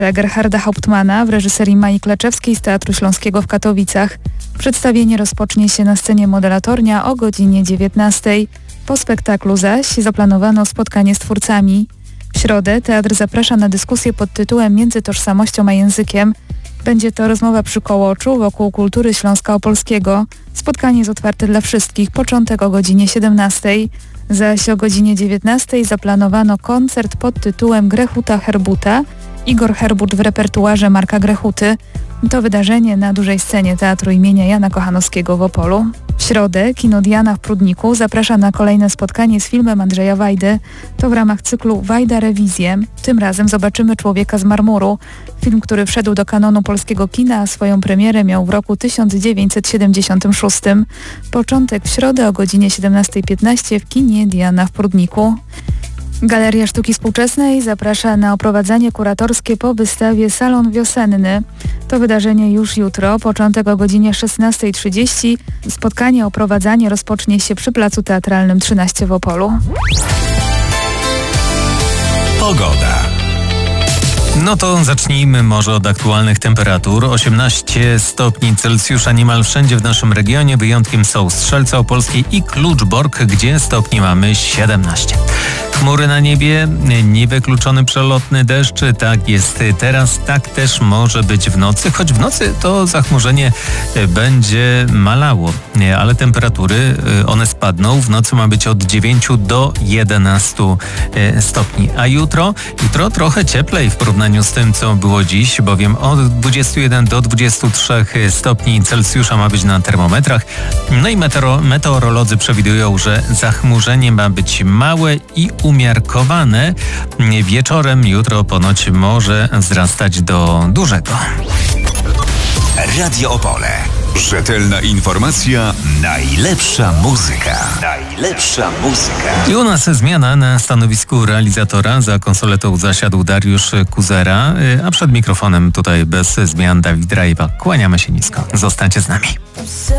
Gerharda Hauptmana w reżyserii Mai Klaczewskiej z Teatru Śląskiego w Katowicach. Przedstawienie rozpocznie się na scenie Modelatornia o godzinie 19. Po spektaklu zaś zaplanowano spotkanie z twórcami. W środę teatr zaprasza na dyskusję pod tytułem Między tożsamością a językiem. Będzie to rozmowa przy kołoczu wokół kultury Śląska Opolskiego. Spotkanie jest otwarte dla wszystkich, początek o godzinie 17. Zaś o godzinie 19 zaplanowano koncert pod tytułem Grechuta Herbuta. Igor Herbut w repertuarze Marka Grechuty. To wydarzenie na dużej scenie Teatru imienia Jana Kochanowskiego w Opolu. W środę Kino Diana w Prudniku zaprasza na kolejne spotkanie z filmem Andrzeja Wajdy. To w ramach cyklu Wajda Rewizję. Tym razem zobaczymy Człowieka z marmuru. Film, który wszedł do kanonu polskiego kina, a swoją premierę miał w roku 1976. Początek w środę o godzinie 17:15 w kinie Diana w Prudniku. Galeria Sztuki Współczesnej zaprasza na oprowadzanie kuratorskie po wystawie Salon Wiosenny. To wydarzenie już jutro, początek o godzinie 16:30. Spotkanie oprowadzanie rozpocznie się przy Placu Teatralnym 13 w Opolu. Pogoda. No to zacznijmy może od aktualnych temperatur. 18 stopni Celsjusza niemal wszędzie w naszym regionie. Wyjątkiem są Strzelce Opolskie i Kluczbork, gdzie stopni mamy 17. Chmury na niebie, niewykluczony przelotny deszcz. Tak jest teraz, tak też może być w nocy. Choć w nocy to zachmurzenie będzie malało, ale temperatury one spadną. W nocy ma być od 9 do 11 stopni. A jutro trochę cieplej w porównaniu z tym, co było dziś, bowiem od 21 do 23 stopni Celsjusza ma być na termometrach. No i meteorolodzy przewidują, że zachmurzenie ma być małe i umiarkowane. Wieczorem jutro ponoć może wzrastać do dużego. Radio Opole. Rzetelna informacja, najlepsza muzyka. Najlepsza muzyka. I u nas zmiana na stanowisku realizatora. Za konsoletą zasiadł Dariusz Kuzera, a przed mikrofonem tutaj bez zmian Dawid Rajwa. Kłaniamy się nisko. Zostańcie z nami.